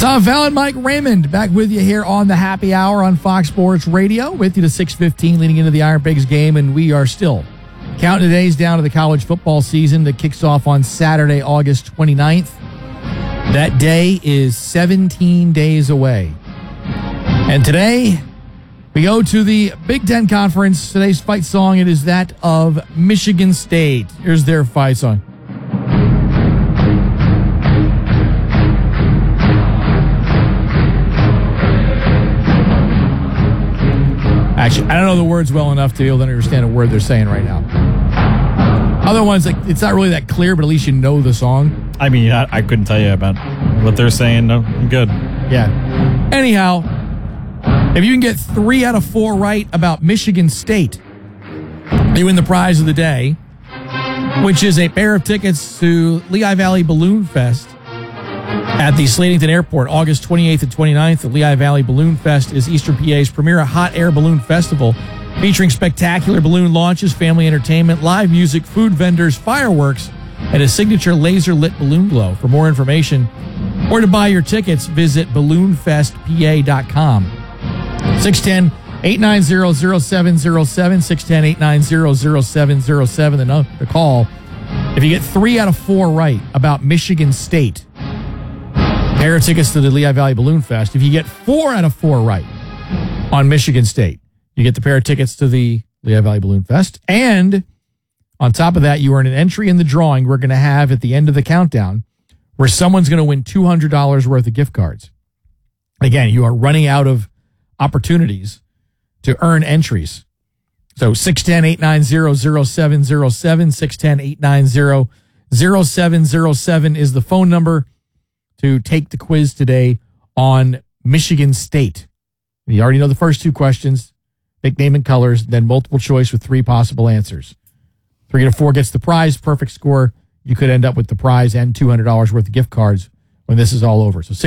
Tom Fallon, Mike Raymond, back with you here on the Happy Hour on Fox Sports Radio, with you to 6:15 leading into the Iron Pigs game, and we are still counting the days down to the college football season that kicks off on Saturday, August 29th. That day is 17 days away. And today, we go to the Big Ten Conference. Today's fight song, it is that of Michigan State. Here's their fight song. Actually, I don't know the words well enough to be able to understand a word they're saying right now. Other ones, like, it's not really that clear, but at least you know the song. I mean, I couldn't tell you about what they're saying. No, I'm good. Yeah. Anyhow, if you can get 3 out of 4 right about Michigan State, you win the prize of the day, which is a pair of tickets to Lehigh Valley Balloon Fest at the Slatington Airport, August 28th and 29th. The Lehigh Valley Balloon Fest is Eastern PA's premier hot air balloon festival, featuring spectacular balloon launches, family entertainment, live music, food vendors, fireworks, and a signature laser-lit balloon glow. For more information or to buy your tickets, visit balloonfestpa.com. 610-890-0707, 610-890-0707, the call. If you get 3 out of 4 right about Michigan State, pair of tickets to the Lehigh Valley Balloon Fest. If you get 4 out of 4 right on Michigan State, you get the pair of tickets to the Lehigh Valley Balloon Fest. And on top of that, you earn an entry in the drawing we're going to have at the end of the countdown, where someone's going to win $200 worth of gift cards. Again, you are running out of opportunities to earn entries. So 610-890-0707, 610-890-0707 is the phone number to take the quiz today on Michigan State. You already know the first 2 questions, nickname and colors, then multiple choice with 3 possible answers. 3 out of 4 gets the prize, perfect score. You could end up with the prize and $200 worth of gift cards when this is all over. So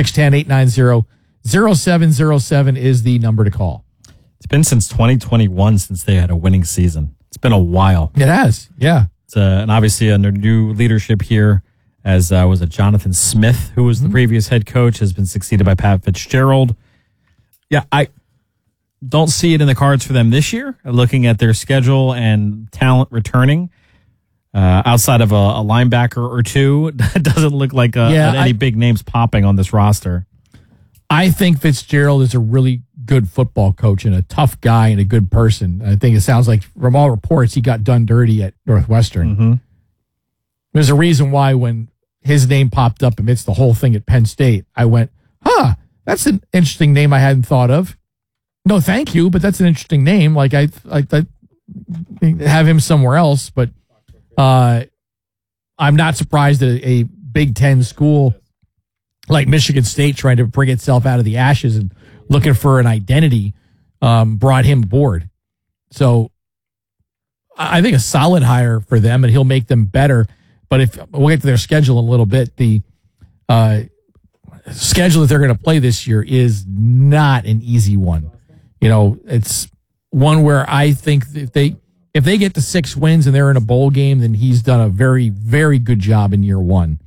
610-890-0707 is the number to call. It's been since 2021 since they had a winning season. It's been a while. It has, yeah. It's, and obviously under new leadership here, as was it Jonathan Smith, who was the previous head coach, has been succeeded by Pat Fitzgerald. Yeah, I don't see it in the cards for them this year, looking at their schedule and talent returning. Outside of a linebacker or 2, it doesn't look like any big names popping on this roster. I think Fitzgerald is a really good football coach and a tough guy and a good person. I think it sounds like from all reports he got done dirty at Northwestern. Mm-hmm. There's a reason why when his name popped up amidst the whole thing at Penn State, I went, that's an interesting name I hadn't thought of. No, thank you, but that's an interesting name. Like I have him somewhere else, but I'm not surprised that a Big Ten school like Michigan State, trying to bring itself out of the ashes and looking for an identity, brought him aboard. So I think a solid hire for them, and he'll make them better. But if we'll get to their schedule in a little bit, the schedule that they're going to play this year is not an easy one. You know, it's one where I think if they get to 6 wins and they're in a bowl game, then he's done a very, very good job in year 1.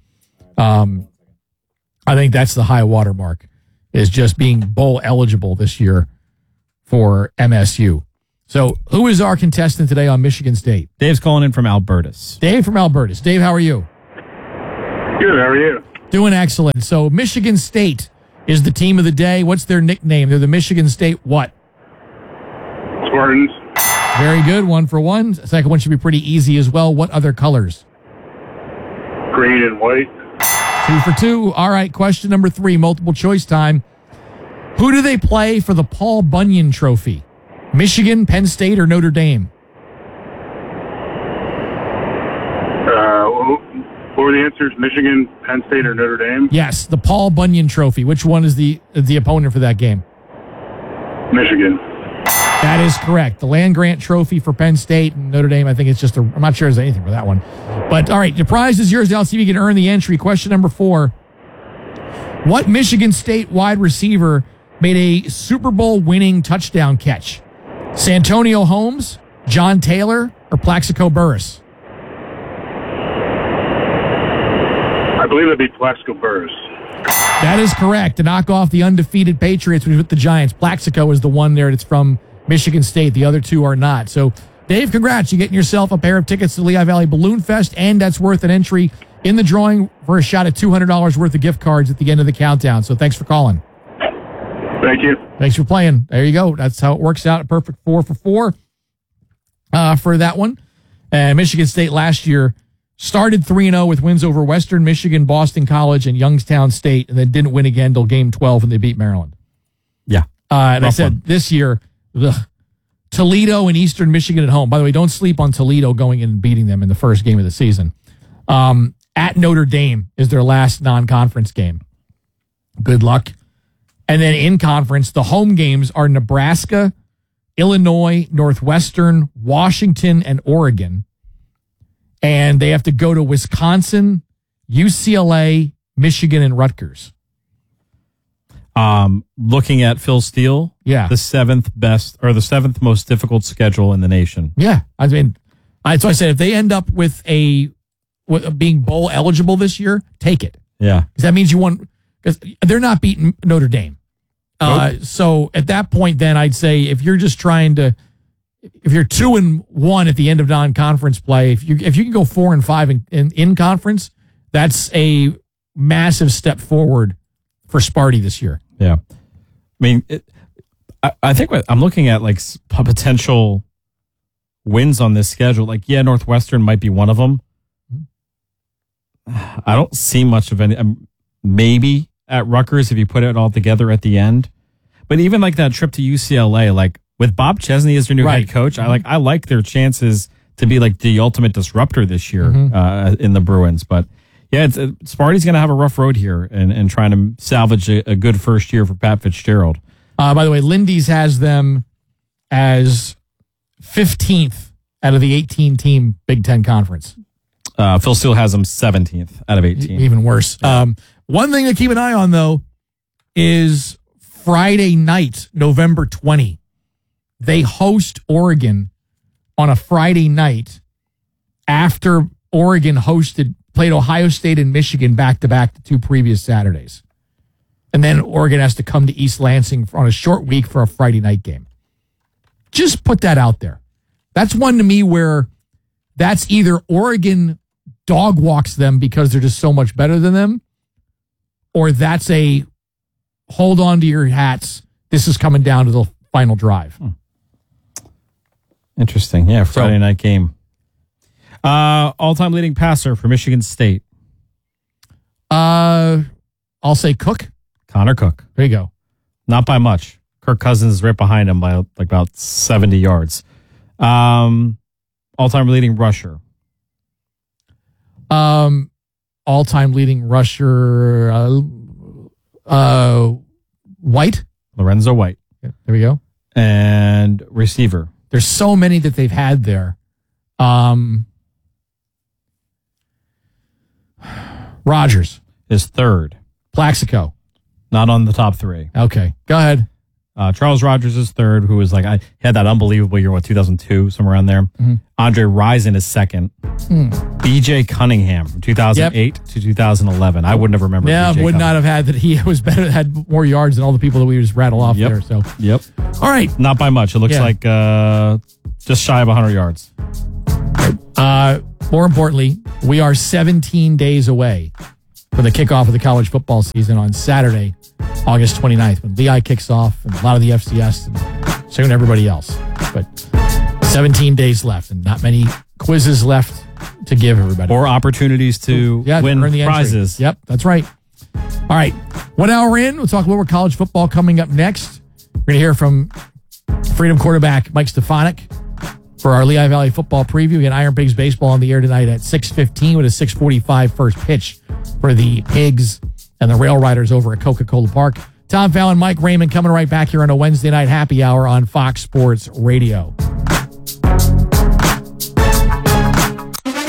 I think that's the high water mark, is just being bowl eligible this year for MSU. So who is our contestant today on Michigan State? Dave's calling in from Albertus. Dave from Albertus. Dave, how are you? Good, how are you? Doing excellent. So Michigan State is the team of the day. What's their nickname? They're the Michigan State what? Spartans. Very good. 1 for 1. Second one should be pretty easy as well. What other colors? Green and white. 2 for 2. All right, question number 3, multiple choice time. Who do they play for the Paul Bunyan Trophy? Michigan, Penn State, or Notre Dame? What were the answers? Michigan, Penn State, or Notre Dame? Yes, the Paul Bunyan Trophy. Which one is the opponent for that game? Michigan. That is correct. The land-grant trophy for Penn State and Notre Dame, I think it's just I'm not sure there's anything for that one. But, all right, the prize is yours. Now, see if you can earn the entry. Question number 4. What Michigan State wide receiver made a Super Bowl winning touchdown catch? Santonio Holmes, John Taylor, or Plaxico Burress? I believe it'd be Plaxico Burress. That is correct. To knock off the undefeated Patriots with the Giants. Plaxico is the one there that's from Michigan State. The other two are not. So, Dave, congrats. You're getting yourself a pair of tickets to Lehigh Valley Balloon Fest, and that's worth an entry in the drawing for a shot at $200 worth of gift cards at the end of the countdown. So thanks for calling. Thank you. Thanks for playing. There you go. That's how it works out. A perfect 4 for 4 for that one. And Michigan State last year started 3-0 with wins over Western Michigan, Boston College, and Youngstown State, and then didn't win again until Game 12 when they beat Maryland. Yeah. And I said this year, Toledo and Eastern Michigan at home. By the way, don't sleep on Toledo going in and beating them in the first game of the season. At Notre Dame is their last non-conference game. Good luck. And then in conference, the home games are Nebraska, Illinois, Northwestern, Washington, and Oregon. And they have to go to Wisconsin, UCLA, Michigan, and Rutgers. Looking at Phil Steele, the seventh most difficult schedule in the nation. Yeah, I mean, that's why I said if they end up with being bowl eligible this year, take it. Yeah, because that means you won. Because they're not beating Notre Dame. Nope. So at that point, then I'd say if you're just trying to, if you're 2-1 at the end of non-conference play, if you can go 4-5 in conference, that's a massive step forward for Sparty this year. Yeah, I mean, I think I'm looking at like potential wins on this schedule. Like, yeah, Northwestern might be one of them. I don't see much of any. Maybe at Rutgers if you put it all together at the end, but even like that trip to UCLA, like with Bob Chesney as their new head coach, I like their chances to be like the ultimate disruptor this year in the Bruins. But yeah, Sparty's going to have a rough road here and trying to salvage a good first year for Pat Fitzgerald. By the way, Lindy's has them as 15th out of the 18-team Big Ten Conference. Phil Steele has them 17th out of 18. Even worse. One thing to keep an eye on, though, is Friday night, November 20. They host Oregon on a Friday night after Oregon played Ohio State and Michigan back-to-back the 2 previous Saturdays. And then Oregon has to come to East Lansing on a short week for a Friday night game. Just put that out there. That's one to me where that's either Oregon dog walks them because they're just so much better than them, or that's a hold on to your hats. This is coming down to the final drive. Interesting. Yeah, Friday night game. All-time leading passer for Michigan State. I'll say Cook. Connor Cook. There you go. Not by much. Kirk Cousins is right behind him by like about 70 yards. All-time leading rusher. All-time leading rusher, White. Lorenzo White. Yeah, there we go. And receiver. There's so many that they've had there. Rogers is third. Plaxico. Not on the top 3. Okay, go ahead. Charles Rogers is third, who was he had that unbelievable year, 2002, somewhere around there. Mm-hmm. Andre Rison is second. BJ Cunningham from 2008 to 2011. I wouldn't have remembered. Yeah, BJ would not have had that. He was better, had more yards than all the people that we just rattle off there. So, all right. Not by much. It looks like just shy of 100 yards. More importantly, we are 17 days away from the kickoff of the college football season on Saturday, August 29th, when Lehigh kicks off and a lot of the FCS and soon everybody else. But 17 days left and not many quizzes left to give everybody. Or opportunities to win earn the prizes. Entry. Yep, that's right. All right. 1 hour in, we'll talk a little more college football coming up next. We're going to hear from Freedom quarterback Mike Stefanik for our Lehigh Valley football preview. We got Iron Pigs baseball on the air tonight at 6:15 with a 6:45 first pitch for the Pigs and the Rail Riders over at Coca-Cola Park. Tom Fallon, Mike Raymond coming right back here on a Wednesday night happy hour on Fox Sports Radio.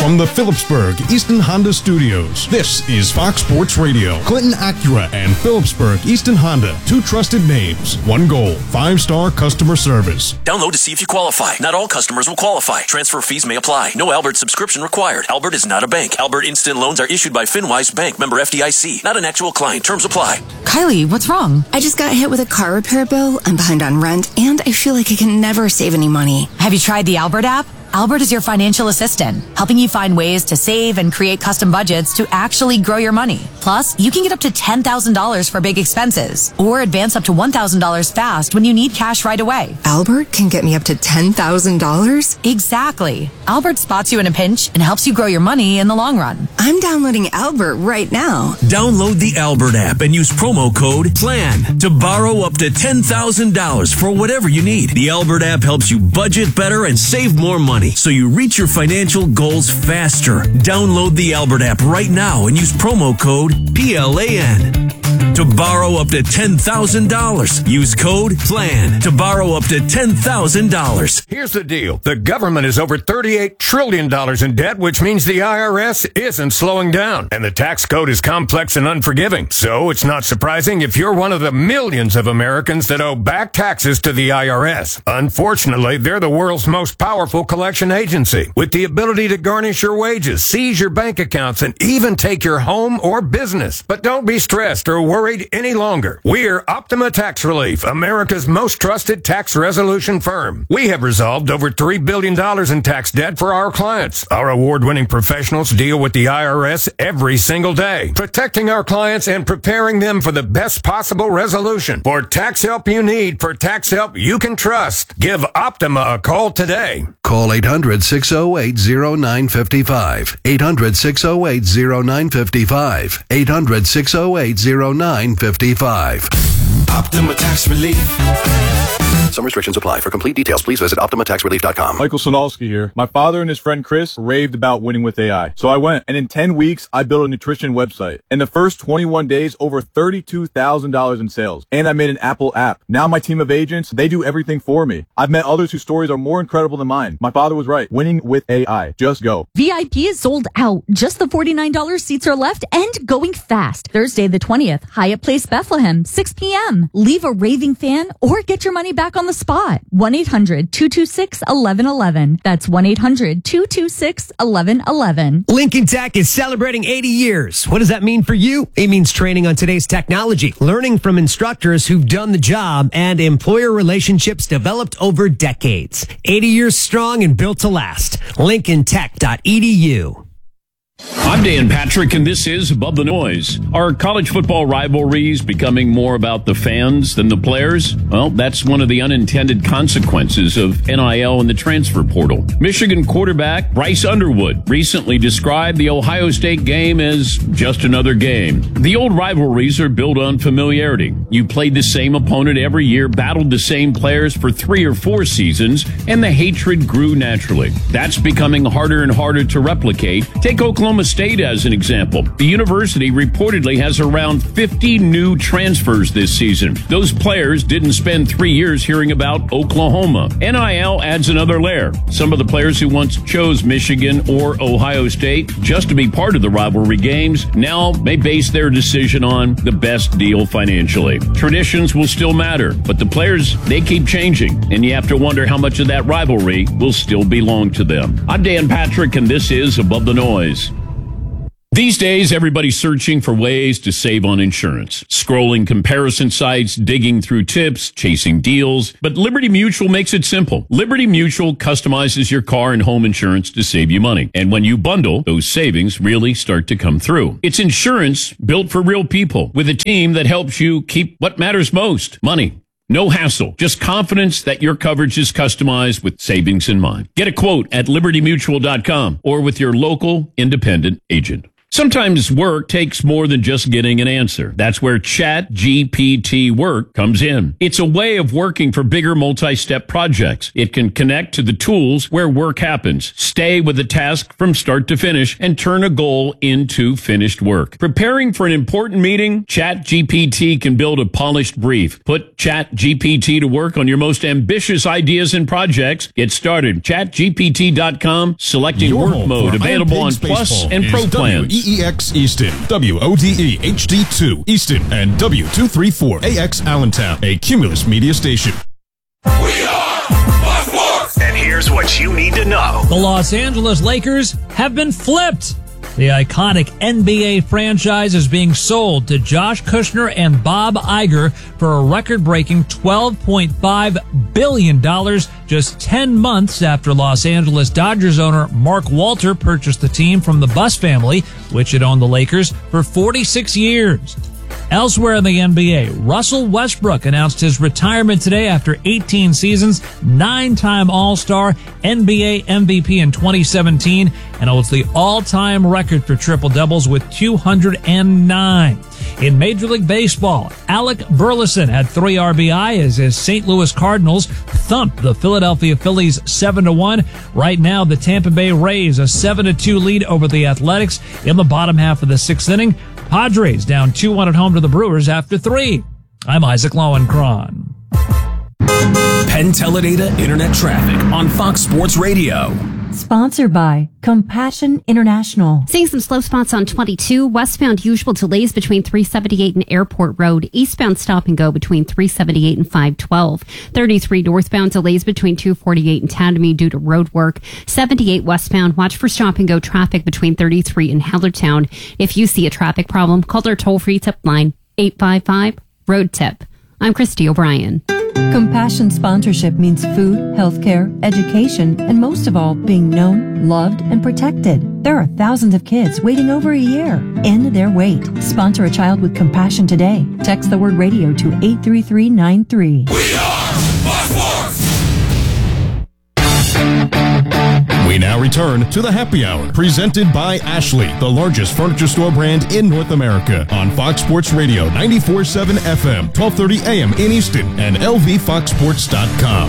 From the Phillipsburg Easton Honda Studios, this is Fox Sports Radio. Clinton Acura and Phillipsburg Easton Honda, two trusted names, one goal, 5-star customer service. Download to see if you qualify. Not all customers will qualify. Transfer fees may apply. No Albert subscription required. Albert is not a bank. Albert Instant Loans are issued by FinWise Bank, member FDIC. Not an actual client. Terms apply. Kylie, what's wrong? I just got hit with a car repair bill. I'm behind on rent, and I feel like I can never save any money. Have you tried the Albert app? Albert is your financial assistant, helping you find ways to save and create custom budgets to actually grow your money. Plus, you can get up to $10,000 for big expenses or advance up to $1,000 fast when you need cash right away. Albert can get me up to $10,000? Exactly. Albert spots you in a pinch and helps you grow your money in the long run. I'm downloading Albert right now. Download the Albert app and use promo code PLAN to borrow up to $10,000 for whatever you need. The Albert app helps you budget better and save more money, so you reach your financial goals faster. Download the Albert app right now and use promo code PLAN to borrow up to $10,000. Use code PLAN to borrow up to $10,000. Here's the deal. The government is over $38 trillion in debt, which means the IRS isn't slowing down. And the tax code is complex and unforgiving. So it's not surprising if you're one of the millions of Americans that owe back taxes to the IRS. Unfortunately, they're the world's most powerful collection agency, with the ability to garnish your wages, seize your bank accounts, and even take your home or business. But don't be stressed or worried any longer. We're Optima Tax Relief, America's most trusted tax resolution firm. We have resolved over $3 billion in tax debt for our clients. Our award-winning professionals deal with the IRS every single day, protecting our clients and preparing them for the best possible resolution. For tax help you need, for tax help you can trust, give Optima a call today. Call 800-608-0955. 800-608-0955. 800-608-0955. Optima Tax Relief. Some restrictions apply. For complete details, please visit OptimaTaxRelief.com. Michael Sonalski here. My father and his friend Chris raved about winning with AI. So I went, and in 10 weeks, I built a nutrition website. In the first 21 days, over $32,000 in sales. And I made an Apple app. Now my team of agents, they do everything for me. I've met others whose stories are more incredible than mine. My father was right. Winning with AI. Just go. VIP is sold out. Just the $49 seats are left and going fast. Thursday the 20th, Hyatt Place Bethlehem, 6 p.m. Leave a raving fan or get your money back on the spot. 1-800-226-1111. That's 1-800-226-1111. Lincoln Tech is celebrating 80 years. What does that mean for you? It means training on today's technology, learning from instructors who've done the job, and employer relationships developed over decades. 80 years strong and built to last. LincolnTech.edu. I'm Dan Patrick, and this is Above the Noise. Are college football rivalries becoming more about the fans than the players? Well, that's one of the unintended consequences of NIL and the transfer portal. Michigan quarterback Bryce Underwood recently described the Ohio State game as just another game. The old rivalries are built on familiarity. You played the same opponent every year, battled the same players for 3 or 4 seasons, and the hatred grew naturally. That's becoming harder and harder to replicate. Take Oklahoma State as an example. The university reportedly has around 50 new transfers this season. Those players didn't spend 3 years hearing about Oklahoma. NIL adds another layer. Some of the players who once chose Michigan or Ohio State just to be part of the rivalry games now may base their decision on the best deal financially. Traditions will still matter, but the players, they keep changing, and you have to wonder how much of that rivalry will still belong to them. I'm Dan Patrick, and this is Above the Noise. These days, everybody's searching for ways to save on insurance. Scrolling comparison sites, digging through tips, chasing deals. But Liberty Mutual makes it simple. Liberty Mutual customizes your car and home insurance to save you money. And when you bundle, those savings really start to come through. It's insurance built for real people with a team that helps you keep what matters most, money. No hassle, just confidence that your coverage is customized with savings in mind. Get a quote at libertymutual.com or with your local independent agent. Sometimes work takes more than just getting an answer. That's where ChatGPT Work comes in. It's a way of working for bigger multi-step projects. It can connect to the tools where work happens, stay with a task from start to finish, and turn a goal into finished work. Preparing for an important meeting? ChatGPT can build a polished brief. Put ChatGPT to work on your most ambitious ideas and projects. Get started. ChatGPT.com, selecting Your work home mode, for available on Iron Pigs Plus Baseball and Pro is plans. WEEX Easton, WODE HD2 Easton, and W234AX Allentown, a Cumulus media station. And here's what you need to know. The Los Angeles Lakers have been flipped. The iconic NBA franchise is being sold to Josh Kushner and Bob Iger for a record-breaking $12.5 billion just 10 months after Los Angeles Dodgers owner Mark Walter purchased the team from the Buss family, which had owned the Lakers for 46 years. Elsewhere in the NBA, Russell Westbrook announced his retirement today after 18 seasons, 9-time All-Star, NBA MVP in 2017, and holds the all-time record for triple-doubles with 209. In Major League Baseball, Alec Burleson had 3 RBI as his St. Louis Cardinals thumped the Philadelphia Phillies 7-1. Right now, the Tampa Bay Rays a 7-2 lead over the Athletics in the bottom half of the 6th inning. Padres down 2-1 at home to the Brewers after 3. I'm Isaac Lowenkron. Penn Teledata Internet Traffic on Fox Sports Radio. Sponsored by Compassion International. Seeing some slow spots on 22, westbound usual delays between 378 and Airport Road, eastbound stop and go between 378 and 512. 33 northbound delays between 248 and Tadamy due to road work. 78 westbound, watch for stop and go traffic between 33 and Hellertown. If you see a traffic problem, call our toll-free tip line, 855-ROAD-TIP. I'm Christy O'Brien. Compassion sponsorship means food, healthcare, education, and most of all, being known, loved, and protected. There are thousands of kids waiting over a year. End their wait. Sponsor a child with compassion today. Text the word radio to 83393. We now return to the Happy Hour, presented by Ashley, the largest furniture store brand in North America, on Fox Sports Radio 94.7 FM, 1230 AM in Easton, and lvfoxsports.com.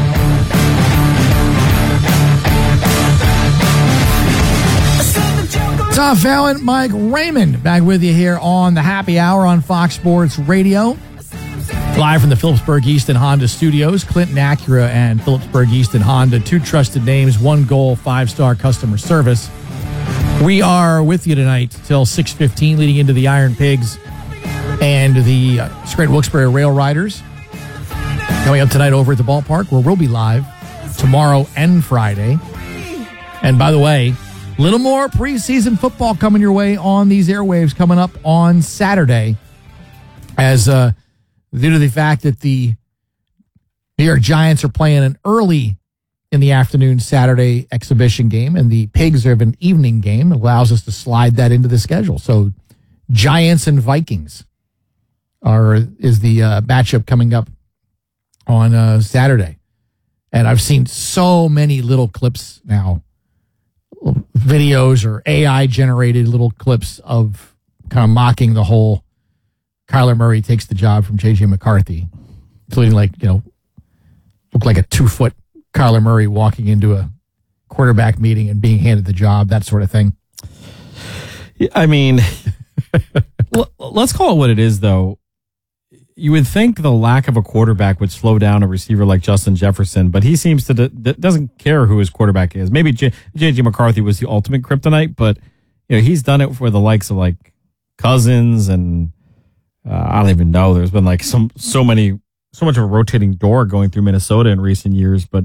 Tom Fallon, Mike Raymond, back with you here on the Happy Hour on Fox Sports Radio. Live from the Phillipsburg Easton Honda Studios, Clinton Acura and Phillipsburg Easton Honda, 2 trusted names, 1 goal, 5-star customer service. We are with you tonight till 6:15, leading into the Iron Pigs and the Scranton Wilkes-Barre Rail Riders. Coming up tonight over at the ballpark, where we'll be live tomorrow and Friday. And by the way, a little more preseason football coming your way on these airwaves coming up on Saturday, as due to the fact that the New York Giants are playing an early in the afternoon Saturday exhibition game, and the Pigs have an evening game. It allows us to slide that into the schedule. So Giants and Vikings is the matchup coming up on Saturday. And I've seen so many little clips now, videos or AI-generated little clips of kind of mocking the whole Kyler Murray takes the job from J.J. McCarthy, including look like a 2-foot Kyler Murray walking into a quarterback meeting and being handed the job, that sort of thing. I mean, let's call it what it is, though. You would think the lack of a quarterback would slow down a receiver like Justin Jefferson, but he seems to doesn't care who his quarterback is. Maybe J.J. McCarthy was the ultimate kryptonite, but he's done it for the likes of like Cousins and I don't even know. There's been like so much of a rotating door going through Minnesota in recent years, but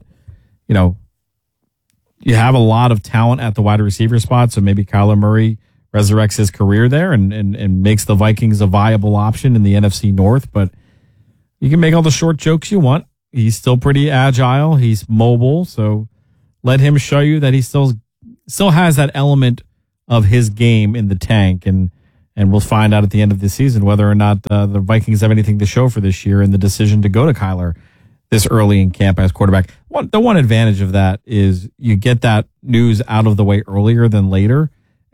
you have a lot of talent at the wide receiver spot, so maybe Kyler Murray resurrects his career there and makes the Vikings a viable option in the NFC North. But you can make all the short jokes you want. He's still pretty agile. He's mobile, so let him show you that he still has that element of his game in the tank, and we'll find out at the end of the season whether or not the Vikings have anything to show for this year in the decision to go to Kyler this early in camp as quarterback. The one advantage of that is you get that news out of the way earlier than later,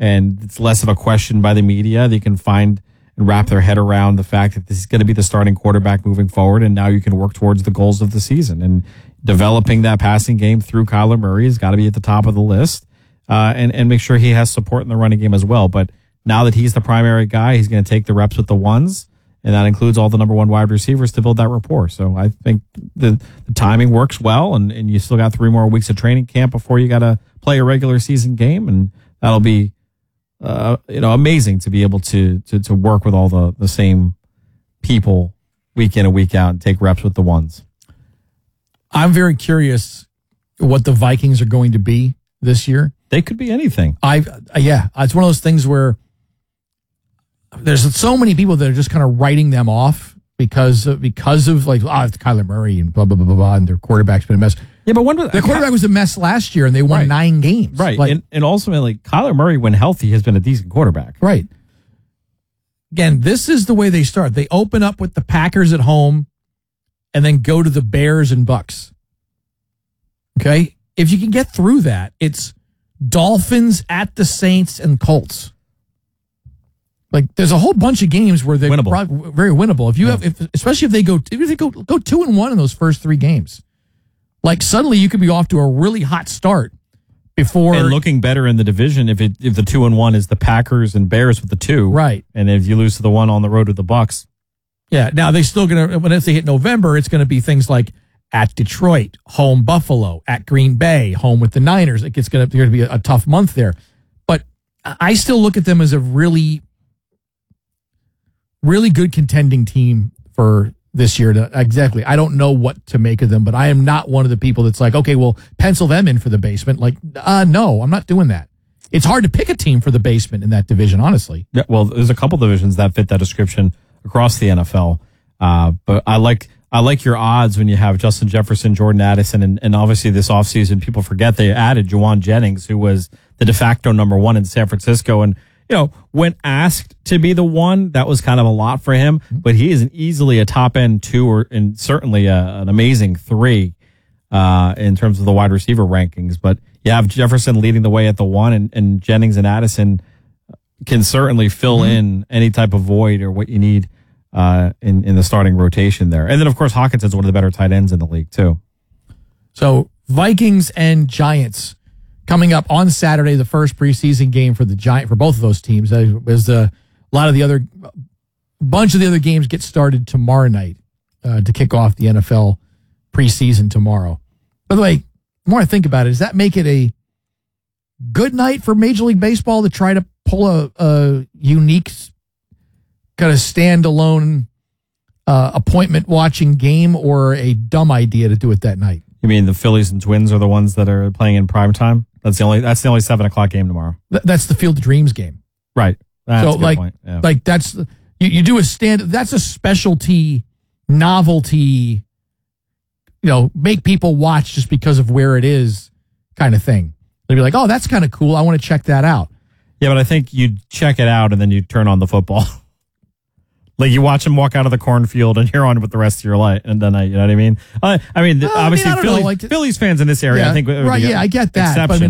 and it's less of a question by the media. They can find and wrap their head around the fact that this is going to be the starting quarterback moving forward, and now you can work towards the goals of the season. And developing that passing game through Kyler Murray has got to be at the top of the list, and make sure he has support in the running game as well. But now that he's the primary guy, he's going to take the reps with the ones, and that includes all the number one wide receivers to build that rapport. So I think the timing works well, and you still got 3 more weeks of training camp before you got to play a regular season game, and that'll be amazing to be able to work with all the same people week in and week out and take reps with the ones. I'm very curious what the Vikings are going to be this year. They could be anything. It's one of those things where there's so many people that are just kind of writing them off because of like, it's Kyler Murray and blah, blah, blah, blah, blah, and their quarterback's been a mess. Yeah, but their quarterback was a mess last year, and they won 9 games. Right, and ultimately, Kyler Murray, when healthy, has been a decent quarterback. Right. Again, this is the way they start. They open up with the Packers at home, and then go to the Bears and Bucks. Okay? If you can get through that, it's Dolphins at the Saints and Colts. Like, there's a whole bunch of games where they're very winnable. If you especially if they go 2-1 in those first 3 games. Like, suddenly you could be off to a really hot start before. And looking better in the division if the 2-1 is the Packers and Bears with the 2. Right. And if you lose to the 1 on the road with the Bucks. Yeah. Now, they still going to, when they hit November, it's going to be things like at Detroit, home Buffalo, at Green Bay, home with the Niners. It's going to be a tough month there. But I still look at them as a really, really good contending team for this year. Exactly. I don't know what to make of them, but I am not one of the people that's like, okay, well, pencil them in for the basement. Like, no, I'm not doing that. It's hard to pick a team for the basement in that division, honestly. Yeah, well, there's a couple divisions that fit that description across the NFL. But I like your odds when you have Justin Jefferson, Jordan Addison, and obviously this offseason, people forget they added Juwan Jennings, who was the de facto number 1 in San Francisco. And, when asked to be the 1, that was kind of a lot for him, but he is easily a top end 2 and certainly an amazing 3 in terms of the wide receiver rankings. But you have Jefferson leading the way at the 1, and Jennings and Addison can certainly fill in any type of void or what you need in the starting rotation there. And then, of course, Hawkinson's one of the better tight ends in the league, too. Vikings and Giants coming up on Saturday, the first preseason game for both of those teams. As a bunch of the other games get started tomorrow night to kick off the NFL preseason tomorrow. By the way, the more I think about it, does that make it a good night for Major League Baseball to try to pull a unique kind of standalone appointment watching game, or a dumb idea to do it that night? You mean the Phillies and Twins are the ones that are playing in prime time? That's the only 7:00 game tomorrow. That's the Field of Dreams game. Right. That's a good point. Yeah. Like that's, you do a that's a specialty novelty, make people watch just because of where it is kind of thing. They'd be like, oh, that's kind of cool. I want to check that out. Yeah, but I think you check it out and then you turn on the football. Like, you watch him walk out of the cornfield and you're on with the rest of your life. And then, you know what I mean? Obviously, Phillies fans in this area, I think. I get that. But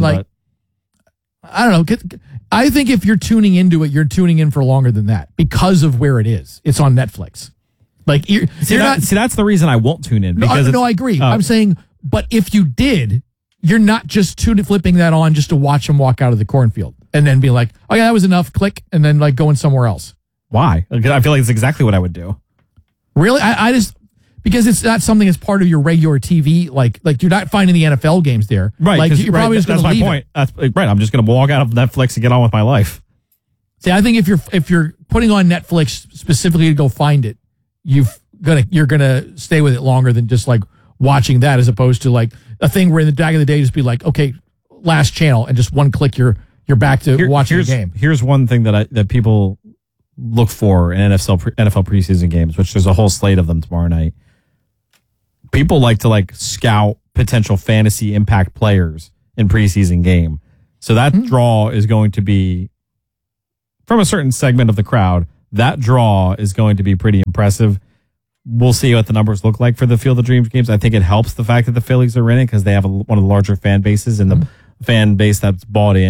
I don't know. I think if you're tuning into it, you're tuning in for longer than that because of where it is. It's on Netflix. Like, that's the reason I won't tune in. I agree. I'm saying, but if you did, you're not just flipping that on just to watch him walk out of the cornfield and then be like, oh yeah, that was enough, click, and then like going somewhere else. Why? I feel like it's exactly what I would do. Really? I just, because it's not something that's part of your regular TV. Like you're not finding the NFL games there. Right. Like, you're probably just going to leave. That's my point. That's right. I'm just going to walk out of Netflix and get on with my life. See, I think if you're putting on Netflix specifically to go find it, you're gonna stay with it longer than just like watching that, as opposed to like a thing where in the back of the day just be like, okay, last channel, and just one click you're back to watching the game. Here's one thing that people look for in NFL preseason games, which there's a whole slate of them tomorrow night. People like to scout potential fantasy impact players in preseason game. So that draw is going to be, from a certain segment of the crowd, that draw is going to be pretty impressive. We'll see what the numbers look like for the Field of Dreams games. I think it helps the fact that the Phillies are in it because they have one of the larger fan bases and the fan base that's bought in.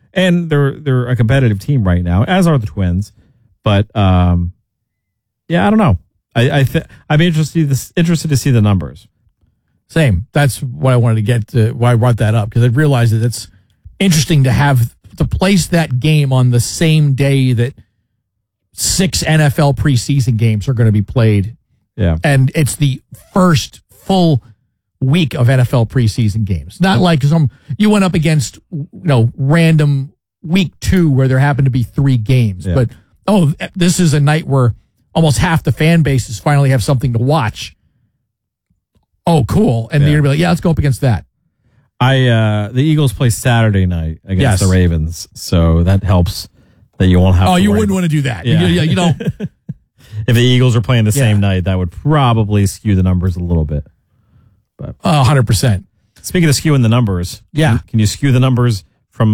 And they're a competitive team right now, as are the Twins. But I don't know. I'm interested to see the numbers. Same. That's what I wanted to get to, why I brought that up, because I realized that it's interesting to place that game on the same day that 6 NFL preseason games are going to be played. Yeah. And it's the first full week of NFL preseason games. Not like you went up against, random week 2 where there happened to be 3 games. Yeah. But, this is a night where almost half the fan bases finally have something to watch. Oh, cool. And you're going to be like, yeah, let's go up against that. The Eagles play Saturday night against the Ravens, so that helps that you won't have to you worry wouldn't want to do that. Yeah. You don't. If the Eagles are playing the same night, that would probably skew the numbers a little bit. But 100%. Speaking of skewing the numbers, yeah, can you skew the numbers from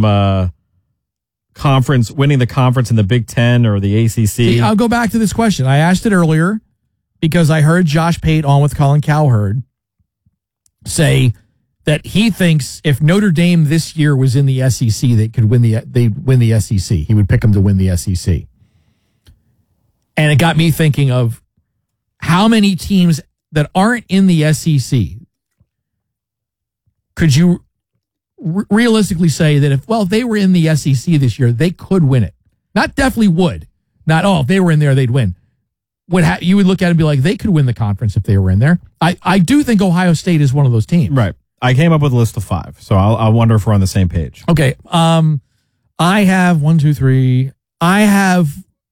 winning the conference in the Big Ten or the ACC? See, I'll go back to this question. I asked it earlier because I heard Josh Pate on with Colin Cowherd say that he thinks if Notre Dame this year was in the SEC, they'd win the SEC. He would pick them to win the SEC. And it got me thinking of how many teams that aren't in the SEC could you realistically say that if they were in the SEC this year, they could win it. Not definitely would. Not, if they were in there, they'd win. You would look at it and be like, they could win the conference if they were in there. I do think Ohio State is one of those teams. Right. I came up with a list of 5, so I wonder if we're on the same page. Okay. I have 1, 2, 3. I have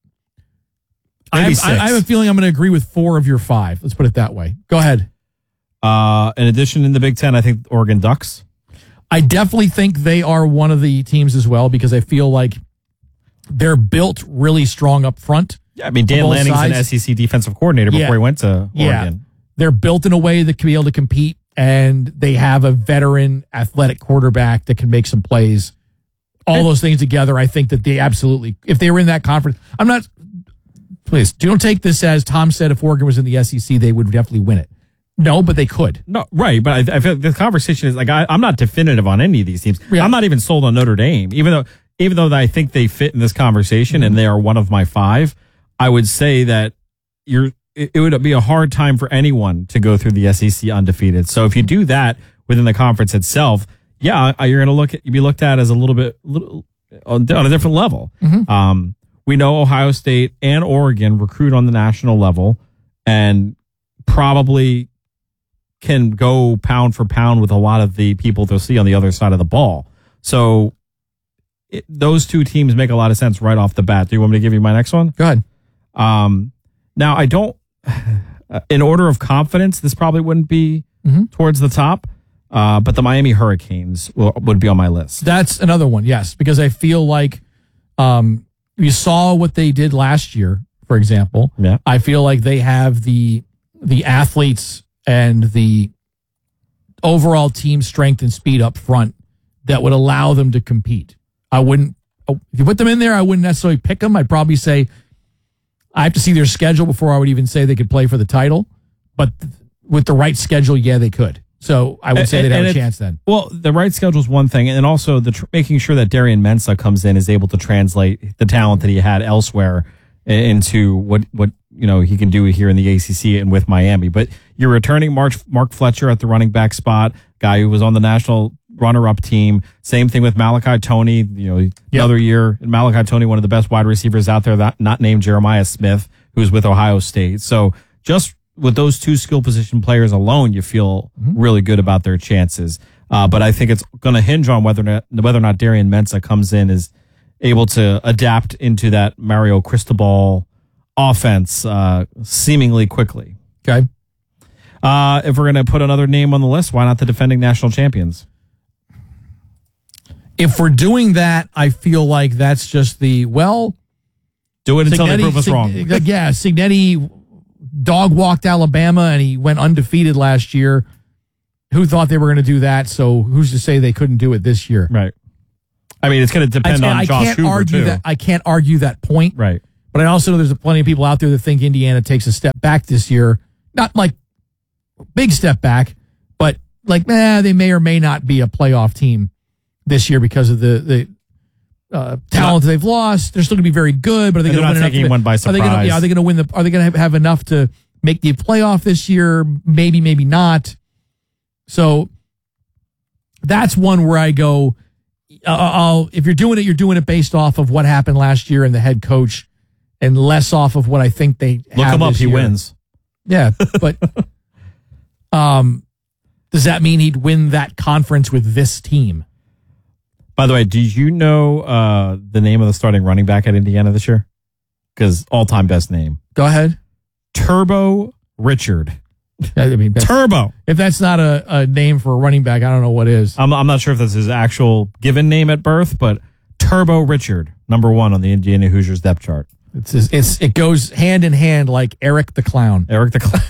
6. I have a feeling I'm going to agree with 4 of your 5. Let's put it that way. Go ahead. In addition, in the Big Ten, I think Oregon Ducks. I definitely think they are one of the teams as well because I feel like they're built really strong up front. Yeah, I mean, Dan Lanning's an SEC defensive coordinator before he went to Oregon. Yeah. They're built in a way that can be able to compete, and they have a veteran athletic quarterback that can make some plays. All those things together, I think that they absolutely, if they were in that conference, please, don't take this as Tom said if Oregon was in the SEC, they would definitely win it. No, but they could. No, right. But I feel like the conversation is like, I'm not definitive on any of these teams. Yeah. I'm not even sold on Notre Dame, even though I think they fit in this conversation and they are one of my 5. I would say that it would be a hard time for anyone to go through the SEC undefeated. So if you do that within the conference itself, you're going to be looked at as a little on a different level. Mm-hmm. We know Ohio State and Oregon recruit on the national level and probably can go pound for pound with a lot of the people they'll see on the other side of the ball. So those 2 teams make a lot of sense right off the bat. Do you want me to give you my next one? Go ahead. Now, I don't, in order of confidence, this probably wouldn't be towards the top, but the Miami Hurricanes would be on my list. That's another one, yes, because I feel like you saw what they did last year, for example. Yeah. I feel like they have the athletes and the overall team strength and speed up front that would allow them to compete. If you put them in there, I wouldn't necessarily pick them. I'd probably say I have to see their schedule before I would even say they could play for the title. But with the right schedule, yeah, they could. So I would say they'd have a chance then. Well, the right schedule is one thing, and also making sure that Darian Mensah comes in is able to translate the talent that he had elsewhere into what he can do here in the ACC and with Miami. But you're returning Mark Fletcher at the running back spot, guy who was on the national runner-up team. Same thing with Malachi Toney. Another year, Malachi Toney, one of the best wide receivers out there, not named Jeremiah Smith, who's with Ohio State. So just with those 2 skill position players alone, you feel really good about their chances. But I think it's going to hinge on whether or not Darian Mensah comes in is able to adapt into that Mario Cristobal offense seemingly quickly. Okay. If we're going to put another name on the list, why not the defending national champions? If we're doing that, I feel like that's just do it until they prove us wrong. Yeah, Cignetti dog walked Alabama and he went undefeated last year. Who thought they were going to do that? So who's to say they couldn't do it this year? Right. I mean, it's going to depend on Josh Hoover, too. I can't argue that point. Right. But I also know there's plenty of people out there that think Indiana takes a step back this year. Not like big step back, but like, they may or may not be a playoff team this year because of the talent they've lost. They're still going to be very good, but are they going to win enough? Taking one by surprise. Are they going to win Are they going to have enough to make the playoff this year? Maybe, maybe not. So that's one where I go. If you're doing it based off of what happened last year and the head coach, and less off of what I think they look have him up. this He year. wins. Yeah, but does that mean he'd win that conference with this team? By the way, do you know the name of the starting running back at Indiana this year? Because all-time best name. Go ahead. Turbo Richard. I mean, Turbo. If that's not a name for a running back, I don't know what is. I'm not sure if that's his actual given name at birth, but Turbo Richard, number 1 on the Indiana Hoosiers depth chart. It goes hand in hand like Eric the Clown. Eric the Clown.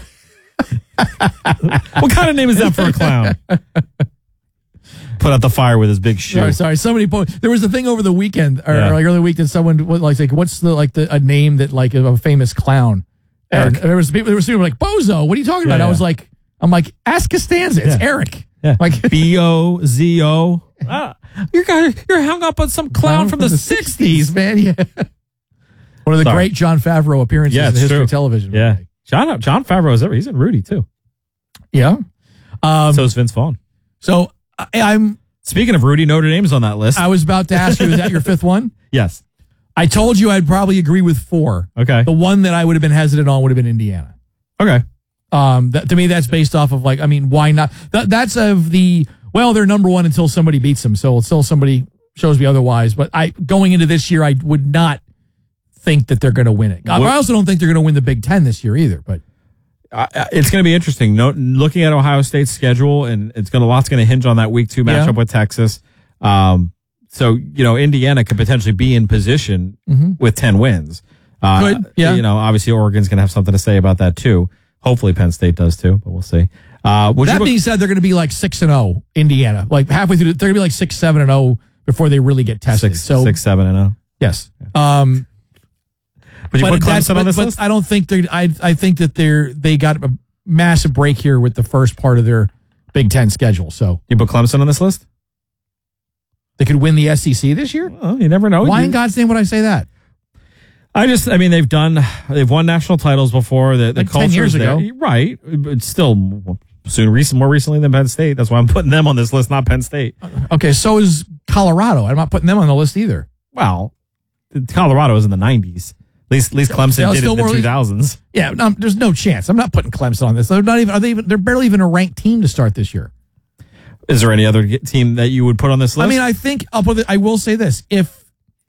What kind of name is that for a clown? Put out the fire with his big shoe. Sorry. Somebody there was a thing over the weekend or like early week that someone was like, what's a name that like of a famous clown? And there was people like Bozo. What are you talking about? Yeah. I'm like, ask Costanza. It's Eric. Yeah. Like Bozo. You're hung up on some clown from the 60s, man. Yeah. One of the great Jon Favreau appearances in the history of television. Yeah. Jon Favreau he's in Rudy too. Yeah. So is Vince Vaughn. So I'm speaking of Rudy, Notre Dame's on that list. I was about to ask you, is that your fifth one? Yes. I told you I'd probably agree with 4. Okay. The one that I would have been hesitant on would have been Indiana. Okay. To me, that's based off of why not? That's of they're number 1 until somebody beats them. So until somebody shows me otherwise. But going into this year, I would not think that they're going to win it. I also don't think they're going to win the Big Ten this year either. But it's going to be interesting. Looking at Ohio State's schedule, and lots going to hinge on that Week 2 matchup with Texas. So Indiana could potentially be in position with 10 wins. Obviously Oregon's going to have something to say about that too. Hopefully Penn State does too, but we'll see. That being said, they're going to be like 6-0. Indiana, like halfway through, they're going to be like 6-7-0 before they really get tested. 6-7-0. Yes. But you put Clemson on this list? I don't think I think that they got a massive break here with the first part of their Big Ten schedule. So you put Clemson on this list? They could win the SEC this year? Well, you never know. Why in God's name would I say that? They've won national titles before. The like 10 years ago. Right. But still more recently than Penn State. That's why I'm putting them on this list, not Penn State. Okay, so is Colorado. I'm not putting them on the list either. Well, Colorado was in the 90s. At least Clemson did it in the 2000s. Yeah, there's no chance. I'm not putting Clemson on this. They're not even. They're barely even a ranked team to start this year. Is there any other team that you would put on this list? I think I will say this: if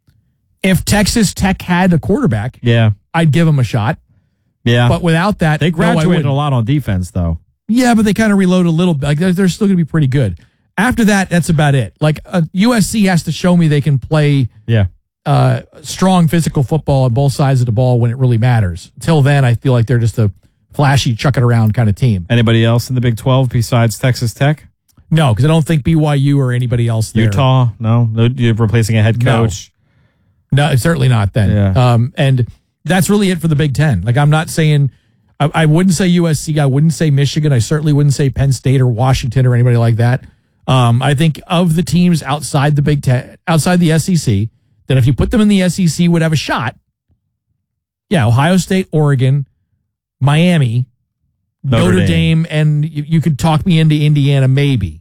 Texas Tech had a quarterback, I'd give them a shot. Yeah, but without that, they graduated a lot on defense, though. Yeah, but they kind of reload a little bit. Like they're still going to be pretty good. After that, that's about it. Like USC has to show me they can play. Yeah. Strong physical football on both sides of the ball when it really matters. Until then, I feel like they're just a flashy, chuck it around kind of team. Anybody else in the Big 12 besides Texas Tech? No, because I don't think BYU or anybody else there. Utah? No? You're replacing a head coach? No, certainly not then. Yeah. And that's really it for the Big Ten. Like, I'm not saying, I wouldn't say USC, I wouldn't say Michigan, I certainly wouldn't say Penn State or Washington or anybody like that. I think of the teams outside the Big Ten, outside the SEC, that if you put them in the SEC would have a shot. Yeah, Ohio State, Oregon, Miami, Notre Dame, and you could talk me into Indiana maybe.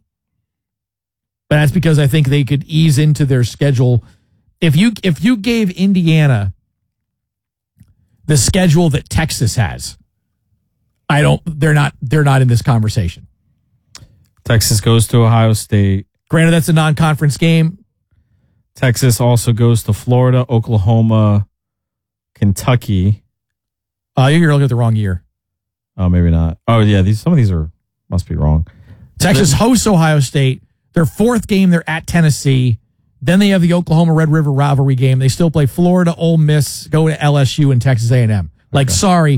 But that's because I think they could ease into their schedule. If you gave Indiana the schedule that Texas has, they're not in this conversation. Texas goes to Ohio State. Granted, that's a non-conference game. Texas also goes to Florida, Oklahoma, Kentucky. You're looking at the wrong year. Oh, maybe not. Oh, yeah. Some of these must be wrong. Texas hosts Ohio State. Their fourth game, they're at Tennessee. Then they have the Oklahoma Red River rivalry game. They still play Florida, Ole Miss, go to LSU, and Texas A&M. Sorry,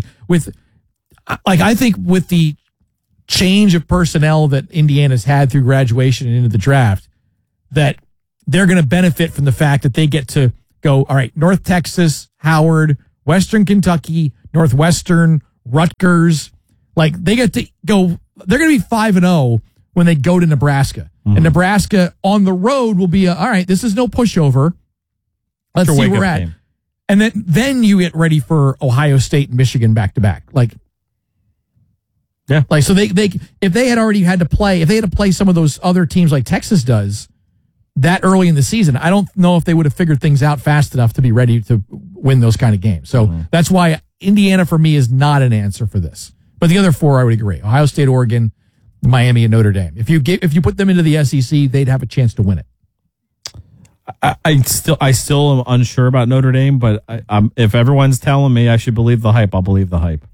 I think with the change of personnel that Indiana's had through graduation and into the draft, that they're going to benefit from the fact that they get to go, all right, North Texas, Howard, Western Kentucky, Northwestern, Rutgers. Like, they get to go, they're going to be 5-0 when they go to Nebraska. Mm-hmm. And Nebraska on the road will be, all right, this is no pushover. Let's Your see where wake-up we're at. game. And then you get ready for Ohio State and Michigan back to back. So they if they had already had to play some of those other teams like Texas does that early in the season, I don't know if they would have figured things out fast enough to be ready to win those kind of games. So that's why Indiana for me is not an answer for this. But the other four, I would agree: Ohio State, Oregon, Miami, and Notre Dame. If you put them into the SEC, they'd have a chance to win it. I still am unsure about Notre Dame, but if everyone's telling me I should believe the hype, I'll believe the hype.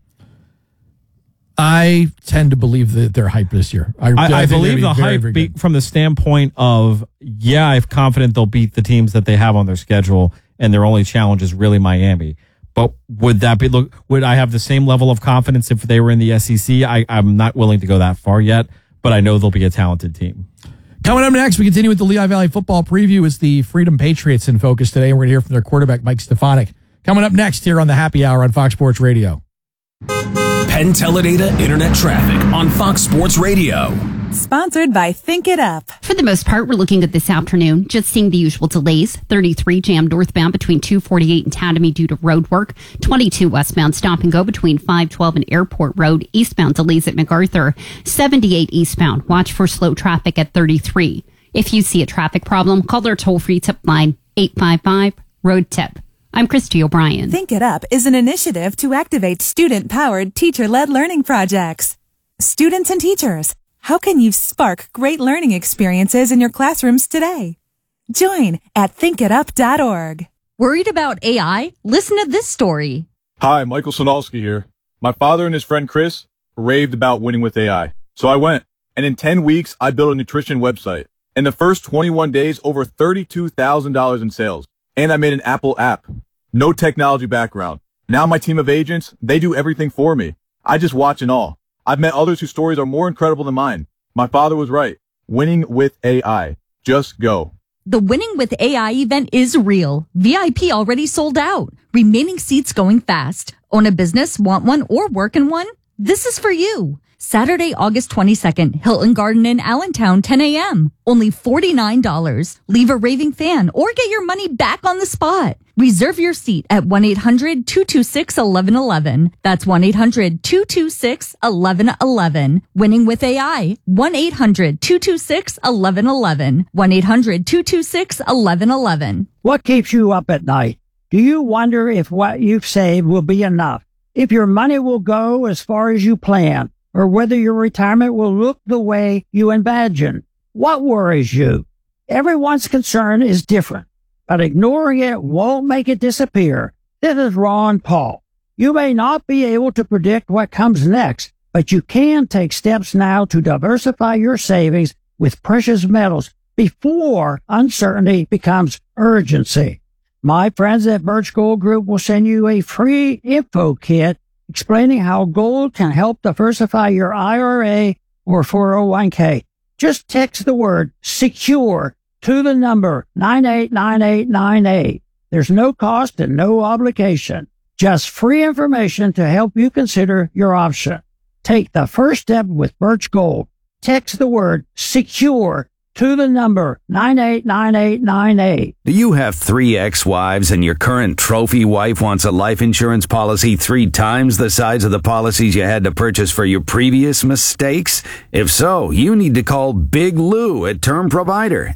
I tend to believe that they're hype this year. I believe the hype from the standpoint of, I'm confident they'll beat the teams that they have on their schedule, and their only challenge is really Miami. But would I have the same level of confidence if they were in the SEC? I'm not willing to go that far yet, but I know they'll be a talented team. Coming up next, we continue with the Lehigh Valley football preview. Is the Freedom Patriots in focus today, and we're going to hear from their quarterback, Mike Stefanik. Coming up next here on the Happy Hour on Fox Sports Radio. Penn Teledata Internet Traffic on Fox Sports Radio. Sponsored by Think It Up. For the most part, we're looking at this afternoon, just seeing the usual delays. 33 jammed northbound between 248 and Academy due to road work. 22 westbound stop and go between 512 and Airport Road. Eastbound delays at MacArthur. 78 eastbound. Watch for slow traffic at 33. If you see a traffic problem, call their toll-free tip line 855-ROAD-TIP. I'm Christy O'Brien. Think It Up is an initiative to activate student-powered, teacher-led learning projects. Students and teachers, how can you spark great learning experiences in your classrooms today? Join at thinkitup.org. Worried about AI? Listen to this story. Hi, Michael Sonalski here. My father and his friend Chris raved about winning with AI. So I went, and in 10 weeks, I built a nutrition website. In the first 21 days, over $32,000 in sales. And I made an Apple app. No technology background. Now my team of agents, they do everything for me. I just watch and all. I've met others whose stories are more incredible than mine. My father was right. Winning with AI. Just go. The Winning with AI event is real. VIP already sold out. Remaining seats going fast. Own a business, want one, or work in one? This is for you. Saturday, August 22nd, Hilton Garden in Allentown, 10 a.m. Only $49. Leave a raving fan or get your money back on the spot. Reserve your seat at 1-800-226-1111. That's 1-800-226-1111. Winning with AI. 1-800-226-1111. 1-800-226-1111. What keeps you up at night? Do you wonder if what you've saved will be enough? If your money will go as far as you plan? Or whether your retirement will look the way you imagine? What worries you? Everyone's concern is different, but ignoring it won't make it disappear. This is Ron Paul. You may not be able to predict what comes next, but you can take steps now to diversify your savings with precious metals before uncertainty becomes urgency. My friends at Birch Gold Group will send you a free info kit explaining how gold can help diversify your IRA or 401k. Just text the word SECURE to the number 989898. There's no cost and no obligation. Just free information to help you consider your option. Take the first step with Birch Gold. Text the word SECURE to the number 989898. Do you have 3 ex-wives and your current trophy wife wants a life insurance policy 3 times the size of the policies you had to purchase for your previous mistakes? If so, you need to call Big Lou at Term Provider,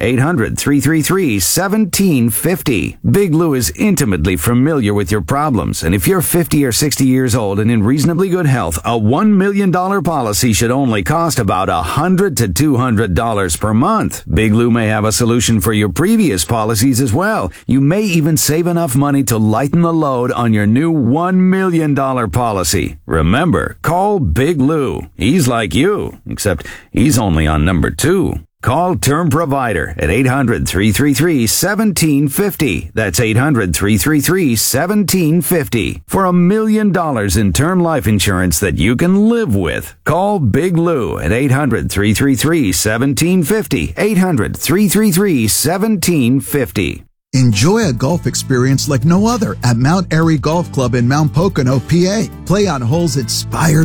800-333-1750. Big Lou is intimately familiar with your problems, and if you're 50 or 60 years old and in reasonably good health, a $1 million policy should only cost about $100 to $200 per month. Big Lou may have a solution for your previous policies as well. You may even save enough money to lighten the load on your new $1 million policy. Remember, call Big Lou. He's like you, except he's only on number 2. Call Term Provider at 800-333-1750. That's 800-333-1750 for $1 million in term life insurance that you can live with. Call Big Lou at 800-333-1750. 800-333-1750. Enjoy a golf experience like no other at Mount Airy Golf Club in Mount Pocono, PA. Play on holes inspired